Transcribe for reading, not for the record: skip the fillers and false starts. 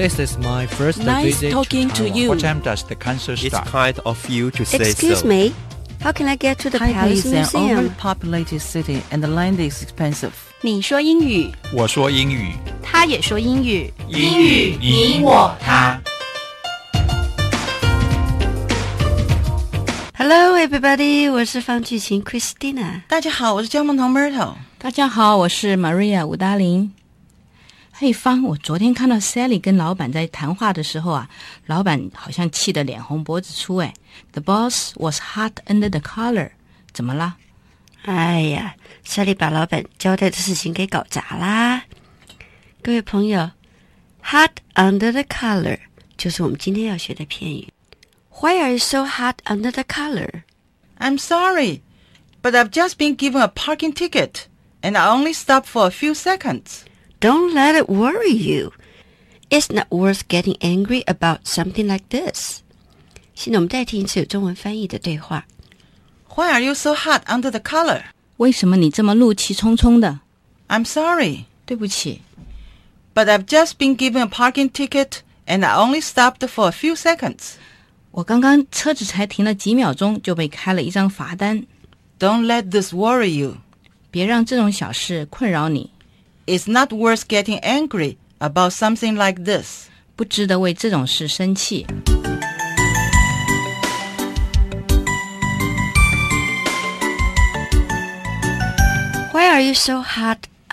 This is my first Nice visit talking to you. What time does the concert It's start? kind of you to say Excuse so. me, how can I get to the Taipei Palace is an Museum? overpopulated city and the land is expensive. 你说英语， 我说英语， 他也说英语， 英语你我他。 Hello, everybody， 我是方巨琴 Christina。 大家好，我是姜梦彤 Myrtle。大家好，我是 Maria 吴达玲。嘿方，我昨天看到 Sally 跟老板在谈话的时候啊，老板好像气得脸红脖子粗哎。The boss was hot under the collar， 怎么啦？ 哎呀，Sally 把老板交代的事情给搞砸啦。各位朋友 ，hot under the collar 就是我们今天要学的片语。Why are you so hot under the collar? I'm sorry, but I've just been given a parking ticket, and I only stopped for a few seconds. Don't let it worry you. It's not worth getting angry about something like this. 现在我们再听一次有中文翻译的对话。 Why are you so hot under the collar? 为什么你这么怒气冲冲的？ I'm sorry, 对不起， but I've just been given a parking ticket, and I only stopped for a few seconds. 我刚刚车子才停了几秒钟就被开了一张罚单。 Don't let this worry you. 别让这种小事困扰你， It's not worth getting angry about something like this. 不值得为这种事生气。 Why are you so hot